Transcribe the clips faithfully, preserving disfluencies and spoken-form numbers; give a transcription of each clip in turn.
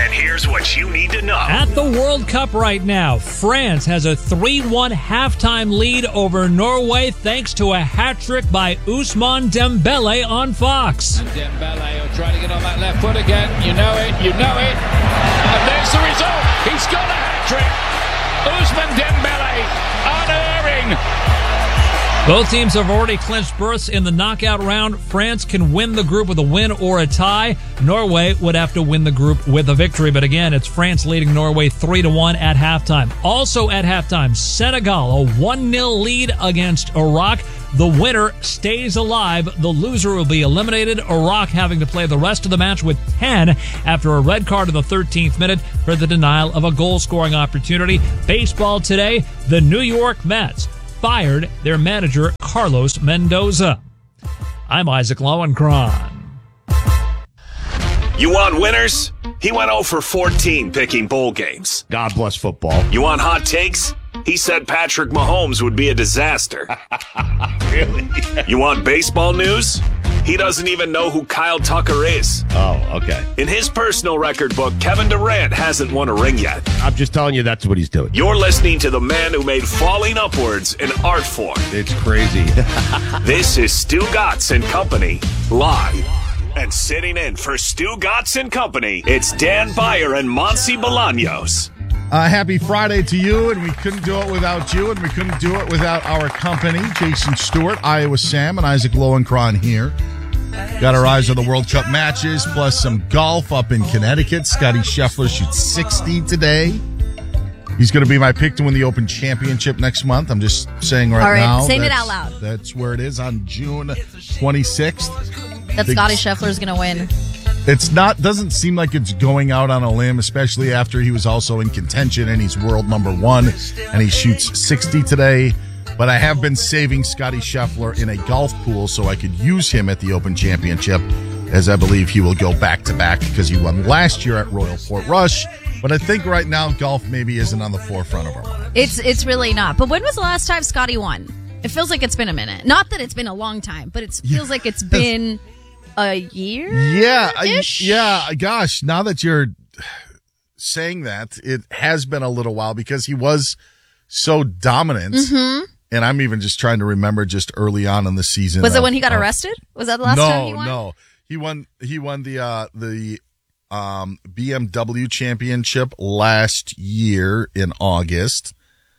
And here's what you need to know. At the World Cup right now, France has a three one halftime lead over Norway thanks to a hat-trick by Ousmane Dembele on Fox. And Dembele will try to get on that left foot again. You know it, you know it. And there's the result. He's got a hat-trick. Ousmane Dembele, unerring. Both teams have already clinched berths in the knockout round. France can win the group with a win or a tie. Norway would have to win the group with a victory. But again, it's France leading Norway three to one at halftime. Also at halftime, Senegal, a one nil lead against Iraq. The winner stays alive. The loser will be eliminated. Iraq having to play the rest of the match with ten after a red card in the thirteenth minute for the denial of a goal-scoring opportunity. Baseball today, the New York Mets fired their manager, Carlos Mendoza. I'm Isaac Lowenkron. You want winners? He went oh for fourteen picking bowl games. God bless football. You want hot takes? He said Patrick Mahomes would be a disaster. Really? You want baseball news? He doesn't even know who Kyle Tucker is. Oh, okay. In his personal record book, Kevin Durant hasn't won a ring yet. I'm just telling you that's what he's doing. You're listening to the man who made falling upwards an art form. It's crazy. This is Stu Gatz and Company, live. And sitting in for Stu Gatz and Company, it's Dan Beyer and Monty Bolaños. Uh, happy Friday to you, and we couldn't do it without you, and we couldn't do it without our company. Jason Stewart, Iowa Sam, and Isaac Lowenkron here. Got our eyes on the World Cup matches, plus some golf up in Connecticut. Scotty Scheffler shoots sixty today. He's going to be my pick to win the Open Championship next month. I'm just saying right, All right, now. saying it out loud. That's where it is on June twenty-sixth. That Scotty Scheffler's going to win. It's not, doesn't seem like it's going out on a limb, especially after he was also in contention and he's world number one and he shoots sixty today. But I have been saving Scotty Scheffler in a golf pool so I could use him at the Open Championship, as I believe he will go back to back because he won last year at Royal Portrush. But I think right now golf maybe isn't on the forefront of our minds. It's it's really not. But when was the last time Scotty won? It feels like it's been a minute. Not that it's been a long time, but it feels like it's been a year. Yeah, I, yeah. Gosh, now that you're saying that, it has been a little while because he was so dominant. Mm-hmm. And I'm even just trying to remember just early on in the season. Was of, it when he got of, arrested? Was that the last no, time he won? No, no. He won. He won the uh, the um, B M W championship last year in August.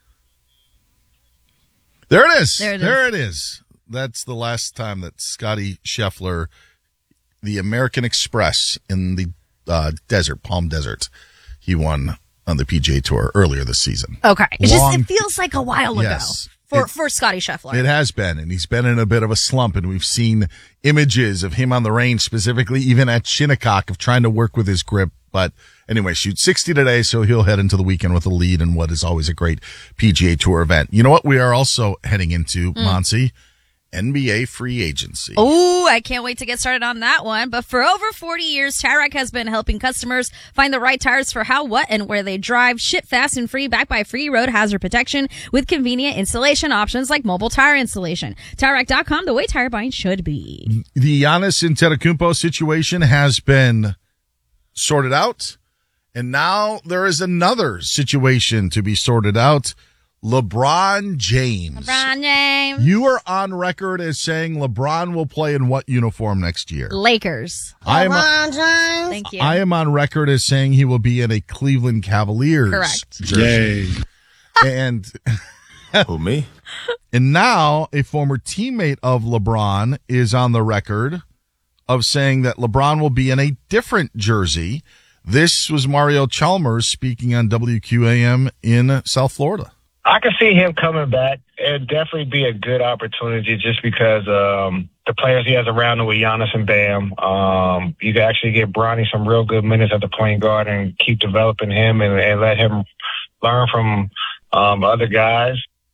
There it is. There it is. There it is. That's the last time that Scotty Scheffler, the American Express in the uh, desert, Palm Desert, he won on the P G A Tour earlier this season. Okay. It Long, just it feels like a while ago. Yes. For, it, for Scotty Scheffler. It has been, and he's been in a bit of a slump, and we've seen images of him on the range, specifically even at Shinnecock, of trying to work with his grip. But anyway, shoot sixty today, so he'll head into the weekend with a lead in what is always a great P G A Tour event. You know what we are also heading into, mm. Monty? N B A free agency. Oh, I can't wait to get started on that one. But for over forty years, Tire has been helping customers find the right tires for how, what, and where they drive. Ship fast and free, backed by free road hazard protection with convenient installation options like mobile tire installation. Tire Rack dot com, the way tire buying should be. The Giannis Antetokounmpo situation has been sorted out, and now there is another situation to be sorted out. LeBron James. LeBron James. You are on record as saying LeBron will play in what uniform next year? Lakers. I am LeBron James. Thank you. I am on record as saying he will be in a Cleveland Cavaliers Correct. jersey. Yay. And who, me? And now a former teammate of LeBron is on the record of saying that LeBron will be in a different jersey. This was Mario Chalmers speaking on W Q A M in South Florida. I can see him coming back. It'd definitely be a good opportunity just because um, the players he has around him with Giannis and Bam. Um, you can actually get Bronny some real good minutes at the point guard and keep developing him and, and let him learn from um, other guys.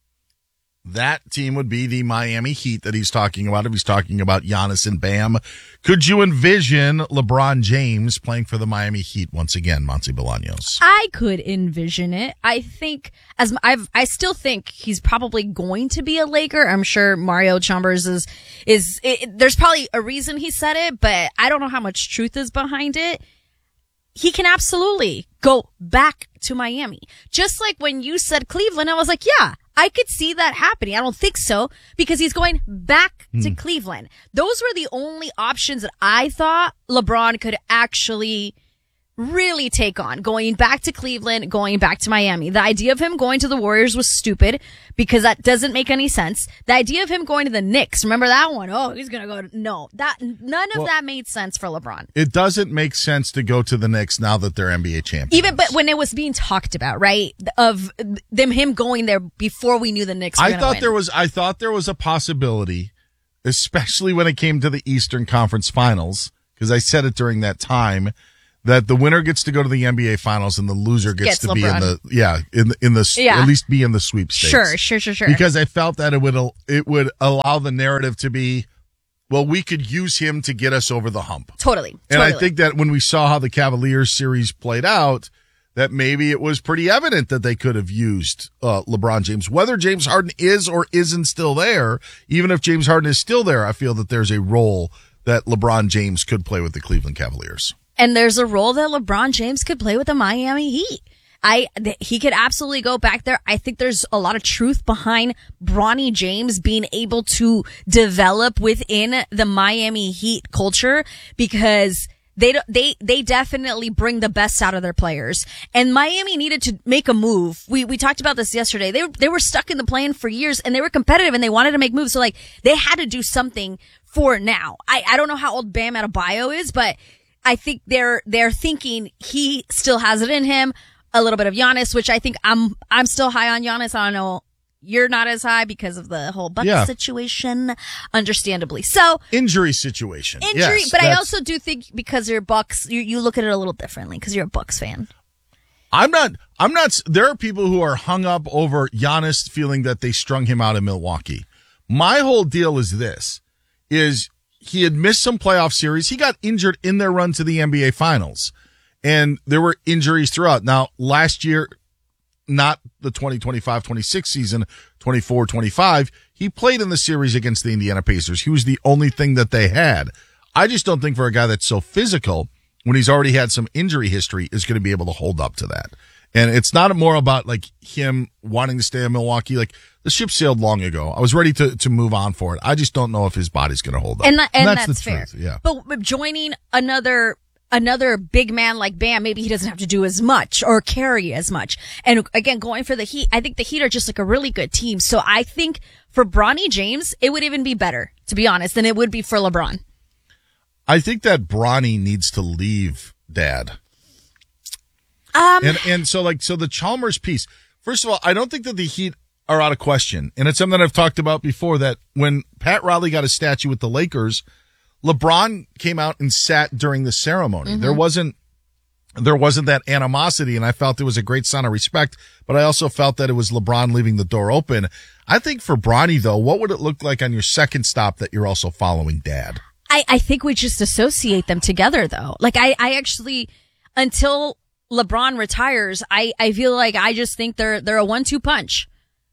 That team would be the Miami Heat that he's talking about if he's talking about Giannis and Bam. Could you envision LeBron James playing for the Miami Heat once again, Monty Bolaños? I could envision it. I think as I've, I still think he's probably going to be a Laker. I'm sure Mario Chalmers is, is, it, there's probably a reason he said it, but I don't know how much truth is behind it. he can absolutely go back to Miami. Just like when you said Cleveland, I was like, yeah, I could see that happening. I don't think so because he's going back to Cleveland. Those were the only options that I thought LeBron could actually really take on, going back to Cleveland, going back to Miami. The idea of him going to the Warriors was stupid because that doesn't make any sense. The idea of him going to the Knicks, remember that one? Oh, he's going to go to, no, that, none of well, that made sense for LeBron. It doesn't make sense to go to the Knicks now that they're N B A champions. Even, but when it was being talked about, right, of them, him going there before we knew the Knicks were I gonna thought win. there was, I thought there was a possibility, especially when it came to the Eastern Conference Finals, because I said it during that time, that the winner gets to go to the N B A Finals and the loser gets, Gets to be LeBron. in the yeah in the, in the Yeah. at least be in the sweepstakes. Sure, sure, sure, sure. Because I felt that it would it would allow the narrative to be, well, we could use him to get us over the hump. Totally. And totally. I think that when we saw how the Cavaliers series played out, that maybe it was pretty evident that they could have used uh, LeBron James. Whether James Harden is or isn't still there, even if James Harden is still there, I feel that there's a role that LeBron James could play with the Cleveland Cavaliers. And there's a role that LeBron James could play with the Miami Heat. I, th- he could absolutely go back there. I think there's a lot of truth behind Bronny James being able to develop within the Miami Heat culture because they, don't- they, they definitely bring the best out of their players. And Miami needed to make a move. We, we talked about this yesterday. They, they were stuck in the play-in for years and they were competitive and they wanted to make moves. So like they had to do something for now. I, I don't know how old Bam Adebayo is, but I think they're, they're thinking he still has it in him. A little bit of Giannis, which I think I'm, I'm still high on Giannis. I don't know. You're not as high because of the whole Bucks Yeah. situation, understandably. So Injury situation. injury, Yes, but I that's- also do think because you're Bucks, you, you look at it a little differently because you're a Bucks fan. I'm not, I'm not, there are people who are hung up over Giannis feeling that they strung him out in Milwaukee. My whole deal is this, is he had missed some playoff series. He got injured in their run to the N B A Finals, and there were injuries throughout. Now, last year, not the twenty twenty-five twenty-six season, twenty-four twenty-five, he played in the series against the Indiana Pacers. He was the only thing that they had. I just don't think for a guy that's so physical, when he's already had some injury history, is going to be able to hold up to that. And it's not more about like him wanting to stay in Milwaukee. Like the ship sailed long ago. I was ready to, to move on for it. I just don't know if his body's going to hold up. And, that, and, that's, the fair. truth. Yeah. But with joining another, another big man like Bam, maybe he doesn't have to do as much or carry as much. And again, going for the Heat, I think the Heat are just like a really good team. So I think for Bronny James, it would even be better, to be honest, than it would be for LeBron. I think that Bronny needs to leave Dad. Um, And and so like so the Chalmers piece. First of all, I don't think that the Heat are out of question. And it's something that I've talked about before, that when Pat Riley got a statue with the Lakers, LeBron came out and sat during the ceremony. Mm-hmm. There wasn't there wasn't that animosity, and I felt it was a great sign of respect, but I also felt that it was LeBron leaving the door open. I think for Bronny though, what would it look like on your second stop that you're also following Dad? I, I think we just associate them together though. Like I, I actually, until LeBron retires, I, I feel like I just think they're, they're a one two punch.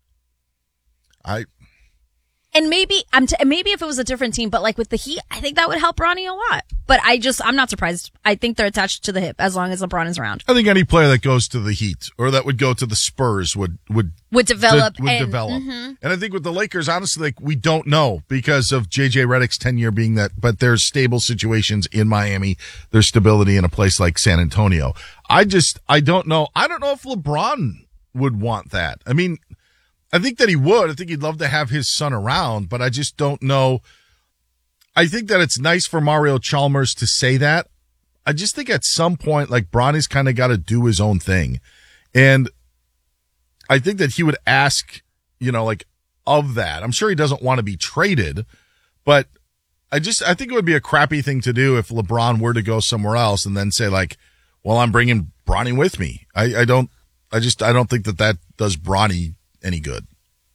I And maybe, I'm t- maybe if it was a different team, but like with the Heat, I think that would help Bronny a lot. But I just, I'm not surprised. I think they're attached to the hip as long as LeBron is around. I think any player that goes to the Heat or that would go to the Spurs would would Would develop. would and, develop. mhm. And I think with the Lakers, honestly, like we don't know because of J J Redick's tenure being that, but there's stable situations in Miami. There's stability in a place like San Antonio. I just, I don't know. I don't know if LeBron would want that. I mean, I think that he would. I think he'd love to have his son around, but I just don't know. I think that it's nice for Mario Chalmers to say that. I just think at some point, like Bronny's kind of got to do his own thing. And I think that he would ask, you know, like of that. I'm sure he doesn't want to be traded, but I just, I think it would be a crappy thing to do if LeBron were to go somewhere else and then say like, well, I'm bringing Bronny with me. I, I don't, I just, I don't think that that does Bronny any good.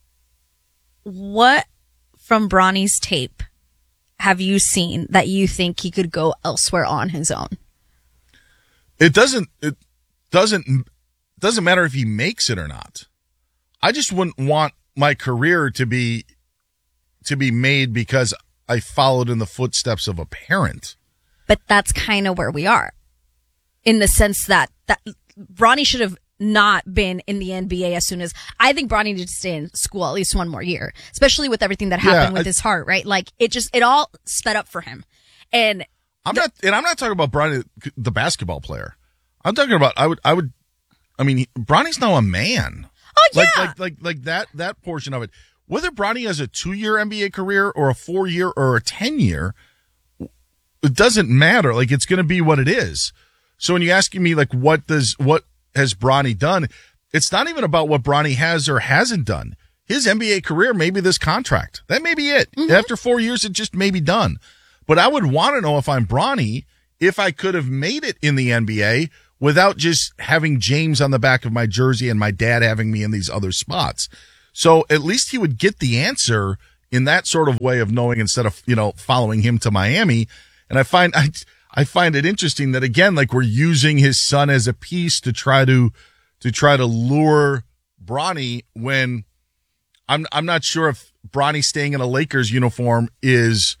What from Bronny's tape have you seen that you think he could go elsewhere on his own? It doesn't, it doesn't, doesn't matter if he makes it or not. I just wouldn't want my career to be, to be made because I followed in the footsteps of a parent. But that's kind of where we are. in the sense that, that Bronny should have not been in the N B A as soon as I think Bronny needed to stay in school at least one more year, especially with everything that happened Yeah, with I- his heart, right? Like it just, it all sped up for him. And I'm not, and I'm not talking about Bronny, the basketball player. I'm talking about, I would, I would, I mean, he- Bronny's now a man. oh yeah, Like, like, like, like that, that portion of it. Whether Bronny has a two-year N B A career or a four-year or a ten-year, it doesn't matter. Like, it's going to be what it is. So when you're asking me, like, what does, what has Bronny done? It's not even about what Bronny has or hasn't done. His N B A career may be this contract. That may be it. Mm-hmm. After four years, it just may be done. But I would want to know if I'm Bronny, if I could have made it in the N B A without just having James on the back of my jersey and my dad having me in these other spots. So at least he would get the answer in that sort of way of knowing instead of, you know, following him to Miami. And I find, I, I find it interesting that again, like we're using his son as a piece to try to, to try to lure Bronny when I'm, I'm not sure if Bronny staying in a Lakers uniform is,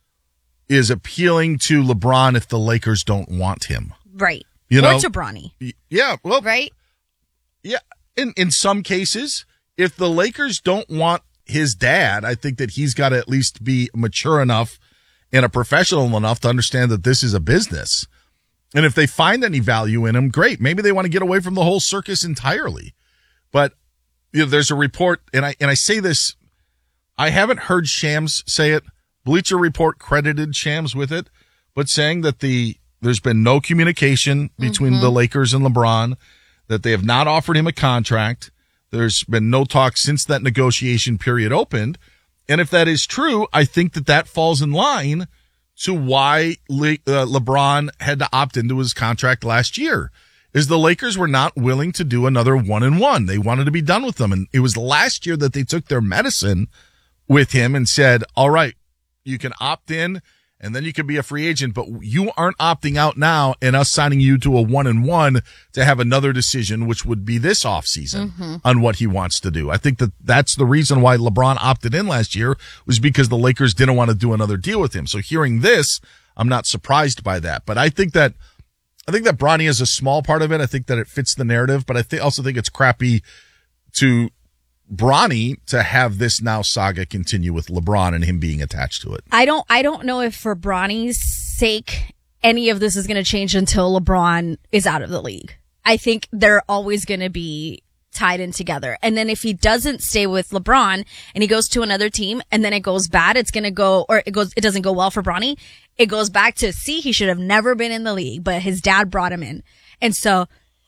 is appealing to LeBron if the Lakers don't want him. right. You or know, to Bronny, yeah, well, right? yeah. In, in some cases, if the Lakers don't want his dad, I think that he's got to at least be mature enough and a professional enough to understand that this is a business. And if they find any value in him, great. Maybe they want to get away from the whole circus entirely. But you know, there's a report, and I and I say this, I haven't heard Shams say it. Bleacher Report credited Shams with it, but saying that the there's been no communication between the Lakers and LeBron, that they have not offered him a contract. There's been no talk since that negotiation period opened. And if that is true, I think that that falls in line to why Le- uh, LeBron had to opt into his contract last year, is the Lakers were not willing to do another one and one. They wanted to be done with them. And it was last year that they took their medicine with him and said, all right, you can opt in and then you can be a free agent, but you aren't opting out now and us signing you to a one and one to have another decision, which would be this offseason mm-hmm. on what he wants to do. I think that that's the reason why LeBron opted in last year, was because the Lakers didn't want to do another deal with him. So hearing this, I'm not surprised by that, but I think that, I think that Bronny is a small part of it. I think that it fits the narrative, but I th- also think it's crappy to Bronny to have this now saga continue with LeBron and him being attached to it. I don't, I don't know if for Bronny's sake, any of this is going to change until LeBron is out of the league. I think they're always going to be tied in together. And then if he doesn't stay with LeBron and he goes to another team and then it goes bad, it's going to go, or it goes, it doesn't go well for Bronny. It goes back to, see, he should have never been in the league, but his dad brought him in. And so,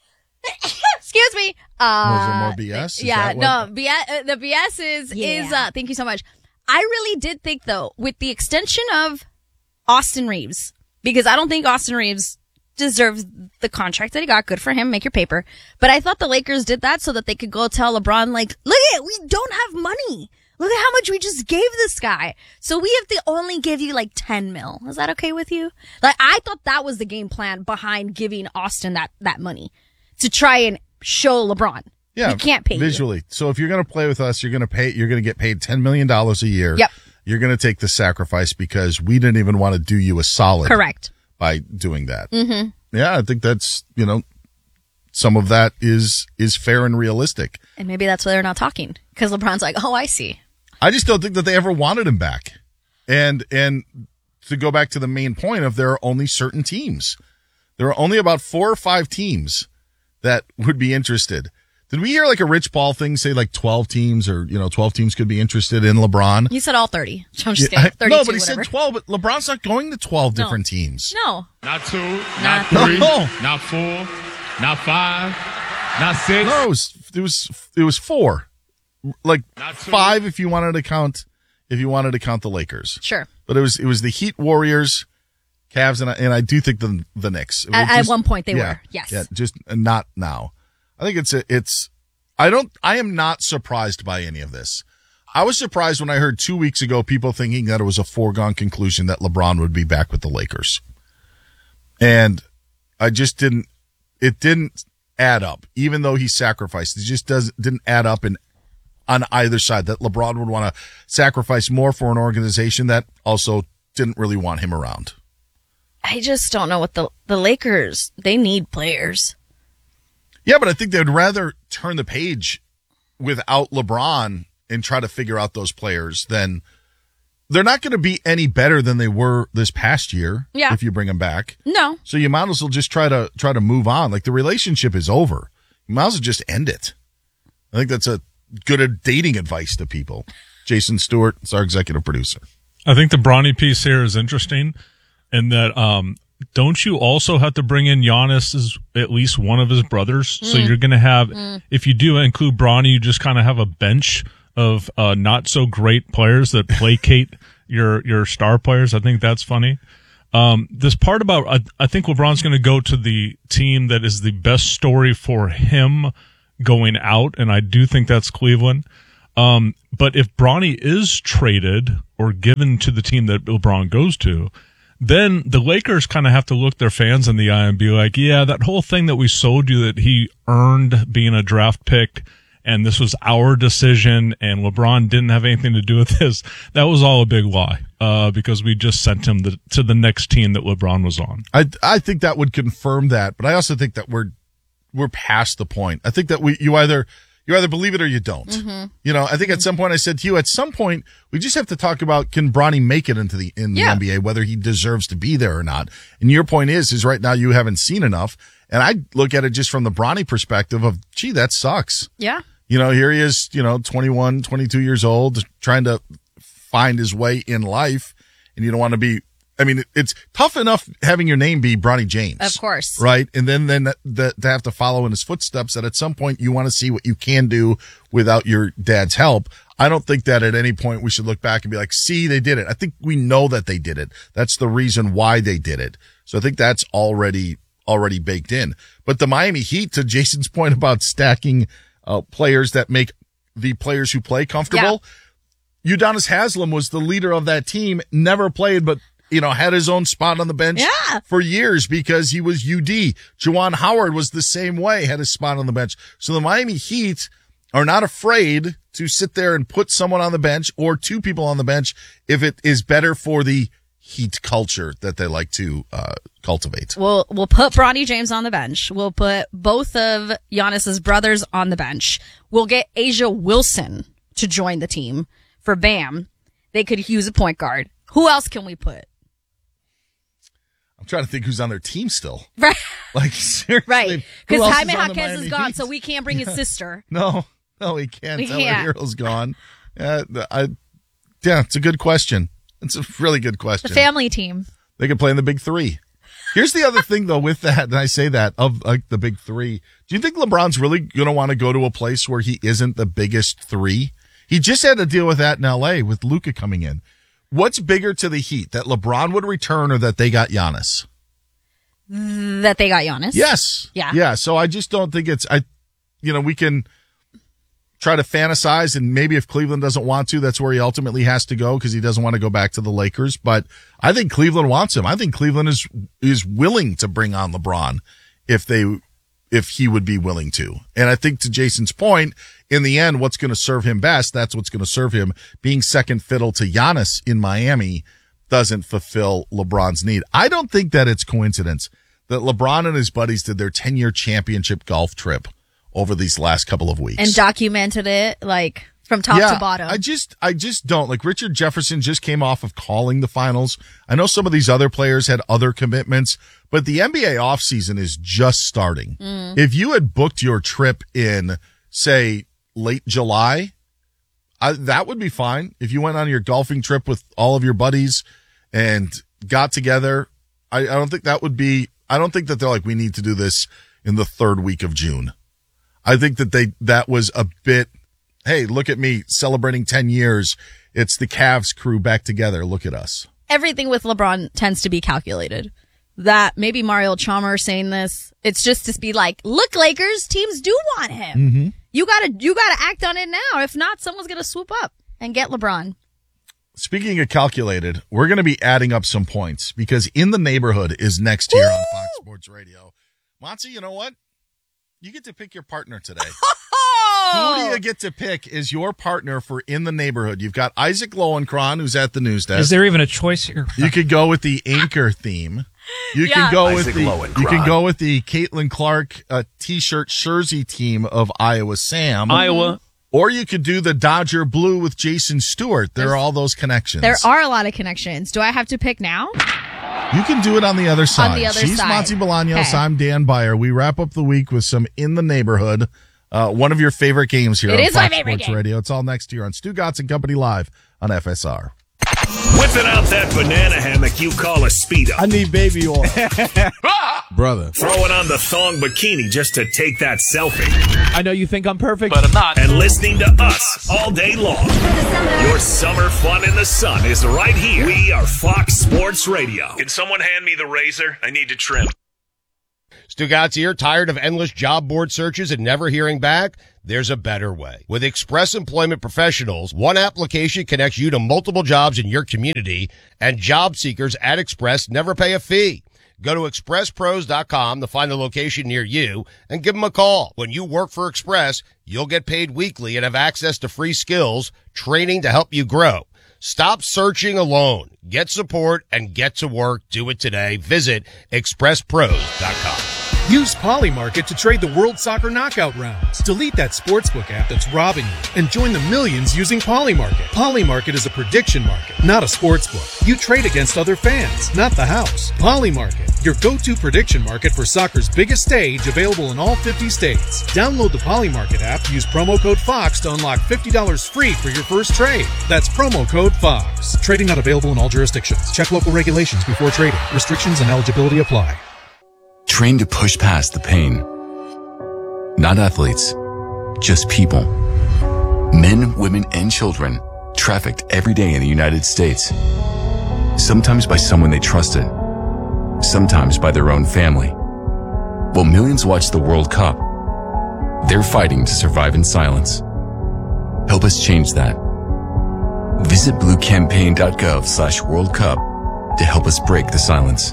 excuse me. Uh, Was there more B S? Is yeah, that what- no, B S, uh, the B S is, Yeah. is, uh, thank you so much. I really did think though, with the extension of Austin Reeves, because I don't think Austin Reeves deserves the contract that he got. Good for him. Make your paper. But I thought the Lakers did that so that they could go tell LeBron, like, look at it. We don't have money. Look at how much we just gave this guy. So we have to only give you like ten mil. Is that okay with you? Like, I thought that was the game plan behind giving Austin that, that money to try and show LeBron. Yeah, we can't pay visually. You. So if you're going to play with us, you're going to pay. You're going to get paid ten million dollars a year. Yep. You're going to take the sacrifice because we didn't even want to do you a solid. Correct. By doing that. Mm-hmm. Yeah, I think that's, you know, some of that is is fair and realistic. And maybe that's why they're not talking, because LeBron's like, oh, I see. I just don't think that they ever wanted him back. And and to go back to the main point of, there are only certain teams. There are only about four or five teams that would be interested. Did we hear like a Rich Paul thing, say like twelve teams, or, you know, twelve teams could be interested in LeBron? He said all thirty. I'm just Yeah, kidding. I- thirty-two, no, but he whatever. said twelve, but LeBron's not going to twelve No. different teams. No. Not two, Not not three, No. not four, not five, not six. No, it was, it was, it was four. Like Not two. five if you wanted to count, if you wanted to count the Lakers. Sure. But it was, it was the Heat, Warriors, Cavs, and I, and I do think the the Knicks. It was At, at just- one point they yeah, were. Yes. Yeah, just not now. I think it's a, it's. I don't. I am not surprised by any of this. I was surprised when I heard two weeks ago people thinking that it was a foregone conclusion that LeBron would be back with the Lakers, and I just didn't. It didn't add up, even though he sacrificed. It just doesn't didn't add up in on either side, that LeBron would want to sacrifice more for an organization that also didn't really want him around. I just don't know what the the Lakers, they need players. Yeah, but I think they'd rather turn the page without LeBron and try to figure out those players than they're not going to be any better than they were this past year. Yeah. If you bring them back. No. So you might as well just try to try to move on. Like the relationship is over. You might as well just end it. I think that's a good dating advice to people. Jason Stewart is our executive producer. I think the Bronny piece here is interesting in that um, don't you also have to bring in Giannis as at least one of his brothers? Mm. So you're going to have, mm. if you do include Bronny, you just kind of have a bench of uh, not so great players that placate your your star players. I think that's funny. Um, this part about, I, I think LeBron's going to go to the team that is the best story for him going out, and I do think that's Cleveland. Um, but if Bronny is traded or given to the team that LeBron goes to, then the Lakers kind of have to look their fans in the eye and be like, yeah, that whole thing that we sold you that he earned being a draft pick and this was our decision and LeBron didn't have anything to do with this, that was all a big lie, uh, because we just sent him the, to the next team that LeBron was on. I, I think that would confirm that, but I also think that we're, we're past the point. I think that we, you either, You either believe it or you don't. Mm-hmm. You know, I think at some point I said to you, at some point we just have to talk about, can Bronny make it into the in the yeah. N B A, whether he deserves to be there or not. And your point is, is right now you haven't seen enough. And I look at it just from the Bronny perspective of, gee, that sucks. Yeah. You know, here he is, you know, twenty-one, twenty-two years old, trying to find his way in life. And you don't want to be, I mean, it's tough enough having your name be Bronny James. Of course. Right? And then, then that, that, to have to follow in his footsteps, that at some point you want to see what you can do without your dad's help. I don't think that at any point we should look back and be like, see, they did it. I think we know that they did it. That's the reason why they did it. So I think that's already, already baked in. But the Miami Heat, to Jason's point about stacking uh, players that make the players who play comfortable, yeah. Udonis Haslem was the leader of that team, never played, but you know, had his own spot on the bench yeah. for years because he was U D. Juwan Howard was the same way, had his spot on the bench. So the Miami Heat are not afraid to sit there and put someone on the bench or two people on the bench if it is better for the Heat culture that they like to uh, cultivate. We'll, we'll put Bronny James on the bench. We'll put both of Giannis's brothers on the bench. We'll get Asia Wilson to join the team for Bam. They could use a point guard. Who else can we put? I'm trying to think who's on their team still. Right. Like, seriously. Right. Because Jaime is Jaquez is gone, Heat? so we can't bring his sister. No, no, he can't. We Tyler can't. Hero's gone. Uh, I, yeah, it's a good question. It's a really good question. The family team. They could play in the big three. Here's the other thing, though, with that, and I say that, of like the big three. Do you think LeBron's really going to want to go to a place where he isn't the biggest three? He just had to deal with that in L A with Luka coming in. What's bigger to the Heat, that LeBron would return or that they got Giannis? That they got Giannis? Yes. Yeah. Yeah. So I just don't think it's, I, you know, we can try to fantasize, and maybe if Cleveland doesn't want to, that's where he ultimately has to go because he doesn't want to go back to the Lakers. But I think Cleveland wants him. I think Cleveland is, is willing to bring on LeBron if they, if he would be willing to. And I think to Jason's point, in the end, what's going to serve him best, that's what's going to serve him. Being second fiddle to Giannis in Miami doesn't fulfill LeBron's need. I don't think that it's coincidence that LeBron and his buddies did their ten-year championship golf trip over these last couple of weeks. And documented it, like, from top yeah, to bottom. I just, I just don't. Like, Richard Jefferson just came off of calling the finals. I know some of these other players had other commitments, but the N B A offseason is just starting. Mm. If you had booked your trip in, say, late July, I, that would be fine. If you went on your golfing trip with all of your buddies and got together, I, I don't think that would be, I don't think that they're like, we need to do this in the third week of June. I think that they, that was a bit, hey, look at me celebrating ten years. It's the Cavs crew back together. Look at us. Everything with LeBron tends to be calculated. That maybe Mario Chalmers saying this, it's just to be like, look, Lakers, teams do want him. Mm-hmm. You gotta, you gotta act on it now. If not, someone's gonna swoop up and get LeBron. Speaking of calculated, we're going to be adding up some points because In the Neighborhood is next here on Fox Sports Radio. Monty, you know what? You get to pick your partner today. Who do you get to pick as your partner for In the Neighborhood? You've got Isaac Lowenkron, who's at the news desk. Is there even a choice here? You could go with the anchor theme. You Yeah. can go Isaac with the Lowenkron. you can go with the Caitlin Clark uh, t-shirt jersey team of Iowa Sam. Iowa. Or you could do the Dodger blue with Jason Stewart. There There's- are all those connections. There are a lot of connections. Do I have to pick now? You can do it on the other side. the other She's side. Monty Bolaños. Okay. I'm Dan Byer. We wrap up the week with some In the Neighborhood. Uh, one of your favorite games here It on is my Fox favorite Sports game. Radio. It's all next year on Stu Gotts and Company Live on F S R. Whipping out that banana hammock you call a Speedo. I need baby oil. Brother. Throwing on the thong bikini just to take that selfie. I know you think I'm perfect. But I'm not. And listening to us all day long. Your summer fun in the sun is right here. We are Fox Sports Radio. Can someone hand me the razor? I need to trim. Stu Gotts here. Tired of endless job board searches and never hearing back? There's a better way. With Express Employment Professionals, one application connects you to multiple jobs in your community, and job seekers at Express never pay a fee. Go to express pros dot com to find the location near you and give them a call. When you work for Express, you'll get paid weekly and have access to free skills, training to help you grow. Stop searching alone. Get support and get to work. Do it today. Visit express pros dot com. Use Polymarket to trade the World Soccer Knockout rounds. Delete that sportsbook app that's robbing you and join the millions using Polymarket. Polymarket is a prediction market, not a sportsbook. You trade against other fans, not the house. Polymarket, your go-to prediction market for soccer's biggest stage, available in all fifty states. Download the Polymarket app, use promo code FOX to unlock fifty dollars free for your first trade. That's promo code FOX. Trading not available in all jurisdictions. Check local regulations before trading. Restrictions and eligibility apply. Trained to push past the pain. Not athletes, just people. Men, women, and children trafficked every day in the United States. Sometimes by someone they trusted, sometimes by their own family. While millions watch the World Cup, they're fighting to survive in silence. Help us change that. Visit blue campaign dot gov slash World Cup to help us break the silence.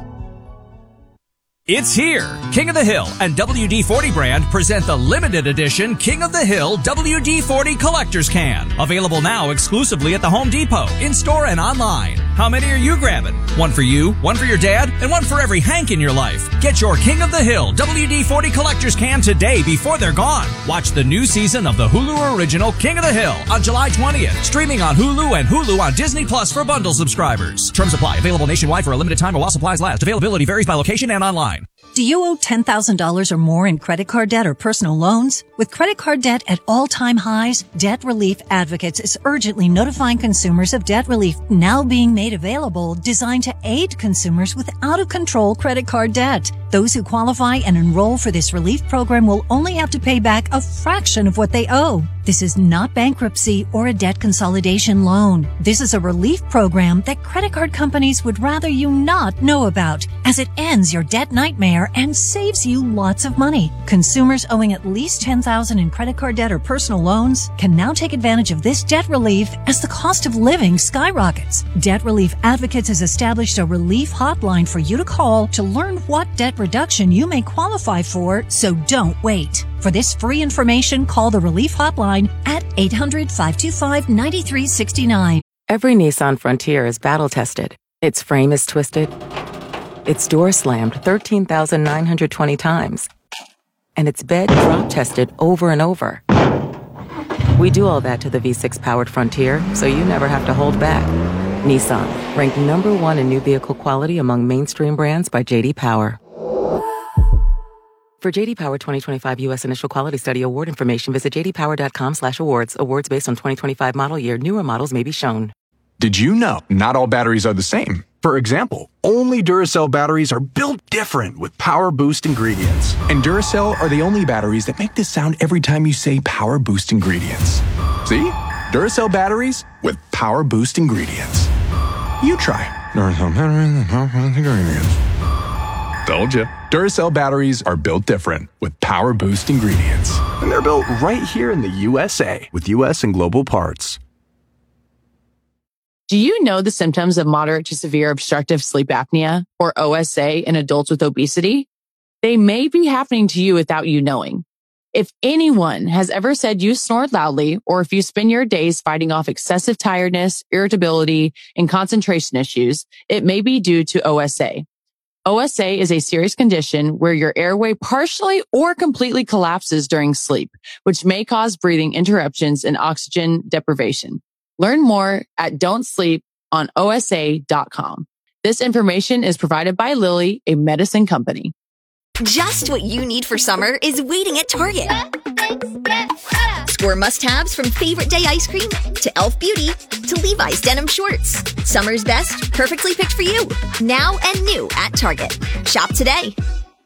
It's here. King of the Hill and W D forty brand present the limited edition King of the Hill W D forty Collector's Can. Available now exclusively at the Home Depot, in-store and online. How many are you grabbing? One for you, one for your dad, and one for every Hank in your life. Get your King of the Hill W D forty Collector's Can today before they're gone. Watch the new season of the Hulu original King of the Hill on July twentieth. Streaming on Hulu and Hulu on Disney Plus for bundle subscribers. Terms apply. Available nationwide for a limited time while supplies last. Availability varies by location and online. Do you owe ten thousand dollars or more in credit card debt or personal loans? With credit card debt at all-time highs, Debt Relief Advocates is urgently notifying consumers of debt relief now being made available, designed to aid consumers with out-of-control credit card debt. Those who qualify and enroll for this relief program will only have to pay back a fraction of what they owe. This is not bankruptcy or a debt consolidation loan. This is a relief program that credit card companies would rather you not know about, as it ends your debt nightmare and saves you lots of money. Consumers owing at least ten thousand dollars in credit card debt or personal loans can now take advantage of this debt relief as the cost of living skyrockets. Debt Relief Advocates has established a relief hotline for you to call to learn what debt reduction you may qualify for, so don't wait. For this free information, call the Relief Hotline at eight hundred, five two five, nine three six nine. Every Nissan Frontier is battle-tested. Its frame is twisted. Its door slammed thirteen thousand nine hundred twenty times. And its bed drop-tested over and over. We do all that to the V six powered Frontier, so you never have to hold back. Nissan, ranked number one in new vehicle quality among mainstream brands by J D Power. For J D Power twenty twenty-five U S Initial Quality Study Award information, visit j d power dot com slash awards. Awards based on twenty twenty-five model year. Newer models may be shown. Did you know not all batteries are the same? For example, only Duracell batteries are built different with Power Boost ingredients. And Duracell are the only batteries that make this sound every time you say Power Boost ingredients. See? Duracell batteries with Power Boost ingredients. You try. Duracell batteries with Power Boost ingredients. Told you. Duracell batteries are built different with Power Boost ingredients. And they're built right here in the U S A with U S and global parts. Do you know the symptoms of moderate to severe obstructive sleep apnea, or O S A, in adults with obesity? They may be happening to you without you knowing. If anyone has ever said you snored loudly, or if you spend your days fighting off excessive tiredness, irritability, and concentration issues, it may be due to O S A. O S A is a serious condition where your airway partially or completely collapses during sleep, which may cause breathing interruptions and oxygen deprivation. Learn more at don't sleep on O S A dot com. This information is provided by Lilly, a medicine company. Just what you need for summer is waiting at Target. Score must-haves from favorite day ice cream to e l f beauty to Levi's denim shorts. Summer's best, perfectly picked for you. Now and new at Target. Shop today.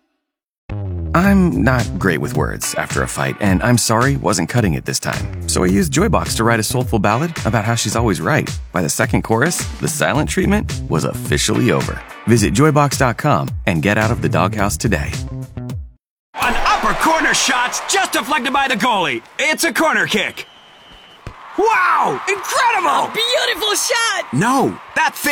I'm not great with words after a fight, and I'm sorry wasn't cutting it this time. So I used Joybox to write a soulful ballad about how she's always right. By the second chorus, the silent treatment was officially over. Visit joybox dot com and get out of the doghouse today. An upper corner shot's just deflected by the goalie. It's a corner kick. Wow! Incredible! A beautiful shot! No, that